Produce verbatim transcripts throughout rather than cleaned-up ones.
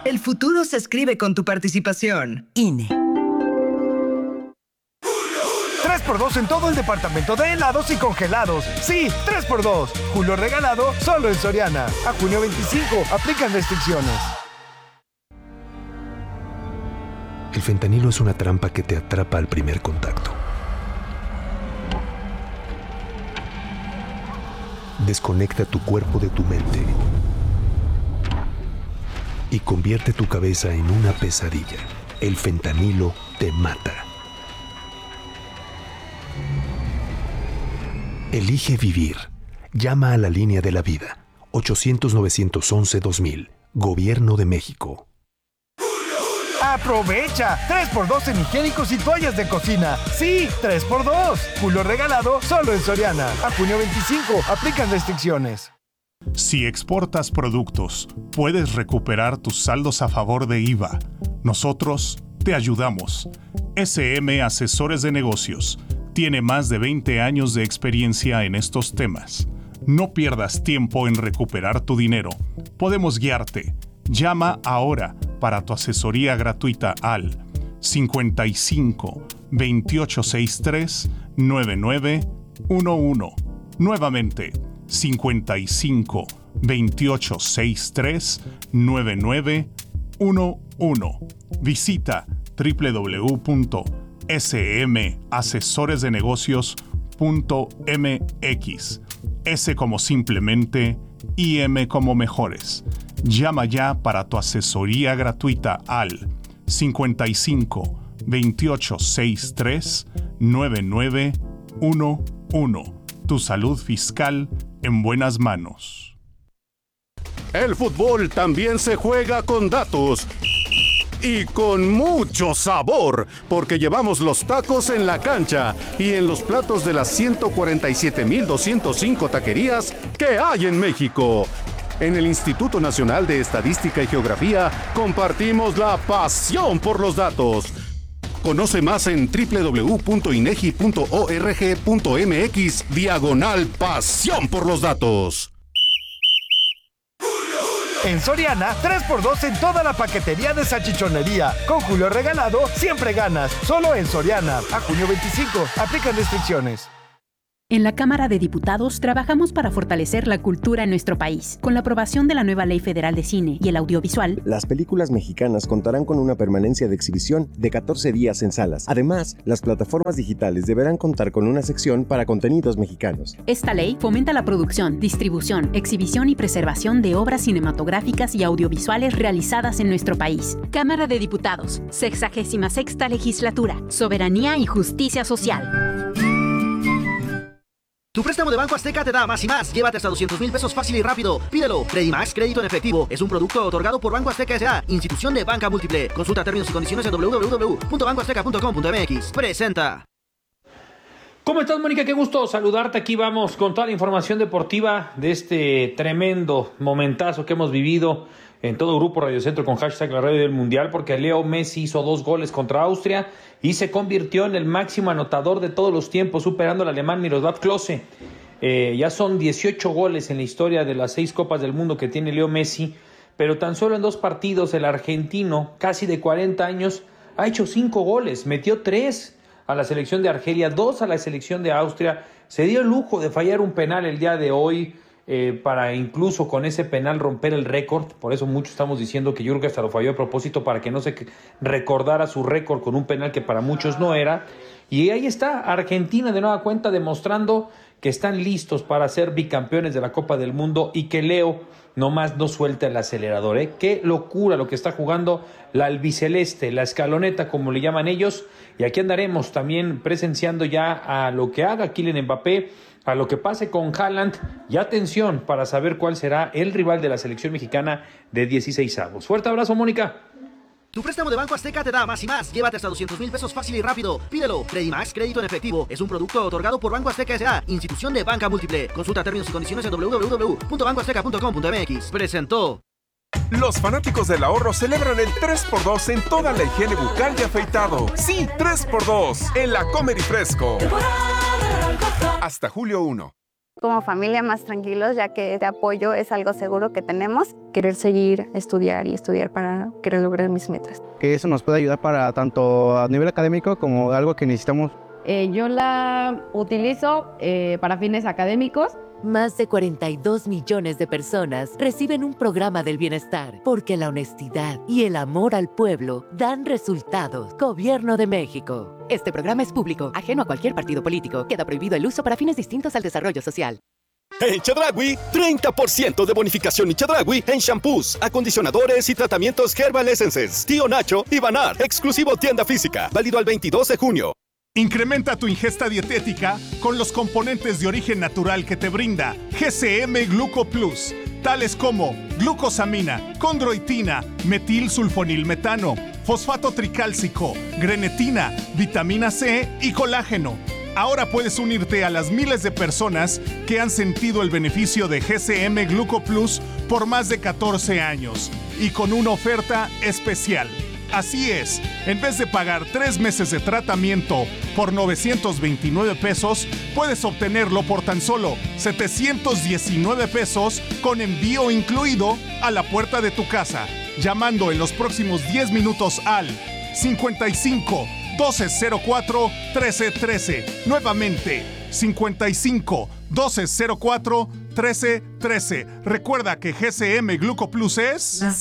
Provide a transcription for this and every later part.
El futuro se escribe con tu participación. I N E. tres por dos en todo el departamento de helados y congelados. Sí, tres por dos. Julio regalado solo en Soriana. A junio veinticinco, aplican restricciones. El fentanilo es una trampa que te atrapa al primer contacto. Desconecta tu cuerpo de tu mente y convierte tu cabeza en una pesadilla. El fentanilo te mata. Elige vivir. Llama a la línea de la vida. ochocientos, novecientos once, dos mil. Gobierno de México. ¡Aprovecha! tres por dos en higiénicos y toallas de cocina. ¡Sí! tres por dos. Julio regalado solo en Soriana. A junio veinticinco, aplican restricciones. Si exportas productos, puedes recuperar tus saldos a favor de I V A. Nosotros te ayudamos. S M Asesores de Negocios. Tiene más de veinte años de experiencia en estos temas. No pierdas tiempo en recuperar tu dinero. Podemos guiarte. Llama ahora para tu asesoría gratuita al cincuenta y cinco, veintiocho sesenta y tres, noventa y nueve once. Nuevamente, cincuenta y cinco, veintiocho sesenta y tres, noventa y nueve once. Visita doble u doble u doble u punto s m asesores de negocios punto m x. S como simplemente y M como mejores. Llama ya para tu asesoría gratuita al cincuenta y cinco, veintiocho sesenta y tres, noventa y nueve once. Tu salud fiscal en buenas manos. El fútbol también se juega con datos. Y con mucho sabor, porque llevamos los tacos en la cancha y en los platos de las ciento cuarenta y siete mil doscientos cinco taquerías que hay en México. En el Instituto Nacional de Estadística y Geografía compartimos la pasión por los datos. Conoce más en doble u doble u doble u punto inegi punto org punto m x diagonal pasión por los datos. En Soriana, tres por dos en toda la paquetería de salchichonería. Con Julio regalado, siempre ganas. Solo en Soriana. A junio veinticinco, aplican restricciones. En la Cámara de Diputados trabajamos para fortalecer la cultura en nuestro país. Con la aprobación de la nueva Ley Federal de Cine y el Audiovisual, las películas mexicanas contarán con una permanencia de exhibición de catorce días en salas. Además, las plataformas digitales deberán contar con una sección para contenidos mexicanos. Esta ley fomenta la producción, distribución, exhibición y preservación de obras cinematográficas y audiovisuales realizadas en nuestro país. Cámara de Diputados, sexagésima sexta Legislatura, Soberanía y Justicia Social. Tu préstamo de Banco Azteca te da más y más. Llévate hasta doscientos mil pesos fácil y rápido. Pídelo. Credimax, crédito en efectivo. Es un producto otorgado por Banco Azteca S A, institución de banca múltiple. Consulta términos y condiciones en doble u doble u doble u punto banco azteca punto com punto m x. Presenta. ¿Cómo estás, Mónica? Qué gusto saludarte. Aquí vamos con toda la información deportiva de este tremendo momentazo que hemos vivido en todo Grupo Radio Centro con hashtag la radio del Mundial, porque Leo Messi hizo dos goles contra Austria y se convirtió en el máximo anotador de todos los tiempos, superando al alemán Miroslav Klose. Eh, ya son dieciocho goles en la historia de las seis Copas del Mundo que tiene Leo Messi, pero tan solo en dos partidos el argentino, casi de cuarenta años, ha hecho cinco goles, metió tres a la selección de Argelia, dos a la selección de Austria, se dio el lujo de fallar un penal el día de hoy, Eh, para incluso con ese penal romper el récord. Por eso muchos estamos diciendo que yo creo que hasta lo falló a propósito para que no se recordara su récord con un penal que para muchos no era. Y ahí está Argentina de nueva cuenta demostrando que están listos para ser bicampeones de la Copa del Mundo y que Leo nomás no suelta el acelerador, ¿eh? Qué locura lo que está jugando la albiceleste, la escaloneta como le llaman ellos. Y aquí andaremos también presenciando ya a lo que haga Kylian Mbappé, a lo que pase con Haaland, y atención para saber cuál será el rival de la selección mexicana de dieciséis avos. Fuerte abrazo, Mónica. Tu préstamo de Banco Azteca te da más y más. Llévate hasta doscientos mil pesos fácil y rápido. Pídelo. Credimax, crédito en efectivo. Es un producto otorgado por Banco Azteca S A, institución de banca múltiple. Consulta términos y condiciones en doble u doble u doble u punto banco azteca punto com punto m x. Presentó. Los fanáticos del ahorro celebran el tres por dos en toda la higiene bucal y afeitado. Sí, tres por dos en la Comer y Fresco. Hasta julio primero. como familia más tranquilos, ya que este apoyo es algo seguro que tenemos. Querer seguir, estudiar y estudiar para querer lograr mis metas. Que eso nos puede ayudar para tanto a nivel académico como algo que necesitamos. Eh, yo la utilizo eh, para fines académicos. Más de cuarenta y dos millones de personas reciben un programa del bienestar porque la honestidad y el amor al pueblo dan resultados. Gobierno de México. Este programa es público, ajeno a cualquier partido político. Queda prohibido el uso para fines distintos al desarrollo social. En Chedraui, treinta por ciento de bonificación en Chedraui en shampoos, acondicionadores y tratamientos Herbal Essences. Tío Nacho y Banar, exclusivo tienda física, válido al veintidós de junio. Incrementa tu ingesta dietética con los componentes de origen natural que te brinda G C M Gluco Plus, tales como glucosamina, condroitina, metilsulfonilmetano, fosfato tricálcico, grenetina, vitamina C y colágeno. Ahora puedes unirte a las miles de personas que han sentido el beneficio de G C M Gluco Plus por más de catorce años y con una oferta especial. Así es, en vez de pagar tres meses de tratamiento por novecientos veintinueve pesos, puedes obtenerlo por tan solo setecientos diecinueve pesos con envío incluido a la puerta de tu casa, llamando en los próximos diez minutos al cincuenta y cinco, doce cero cuatro, trece trece. Nuevamente, cincuenta y cinco, doce cero cuatro, trece trece. Recuerda que G C M Gluco Plus es la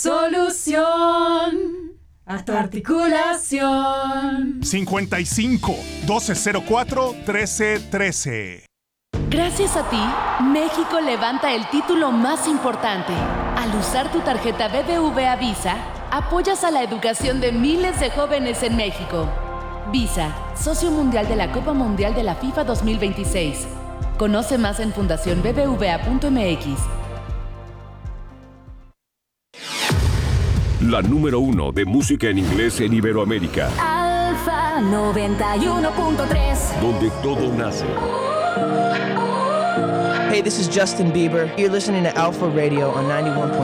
solución a tu articulación. cincuenta y cinco, doce cero cuatro, trece trece. Gracias a ti, México levanta el título más importante. Al usar tu tarjeta B B V A Visa, apoyas a la educación de miles de jóvenes en México. Visa, socio mundial de la Copa Mundial de la FIFA dos mil veintiséis. Conoce más en fundación b b v a punto m x. La número uno de música en inglés en Iberoamérica. Alfa noventa y uno punto tres. Donde todo nace. Hey, this is Justin Bieber. You're listening to Alpha Radio on ninety-one point three.